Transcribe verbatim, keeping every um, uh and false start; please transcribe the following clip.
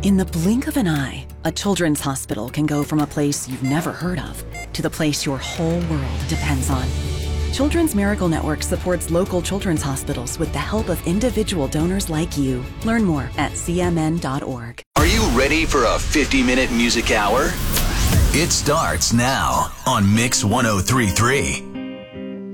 In the blink of an eye, a children's hospital can go from a place you've never heard of to the place your whole world depends on. Children's Miracle Network supports local children's hospitals with the help of individual donors like you. Learn more at c m n dot org. Are you ready for a fifty-minute music hour? It starts now on Mix one oh three point three.